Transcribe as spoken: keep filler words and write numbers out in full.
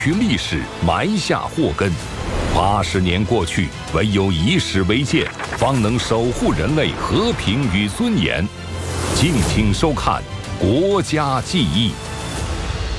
去历史埋下祸根。八十年过去，唯有以史为鉴，方能守护人类和平与尊严。敬请收看《国家记忆》。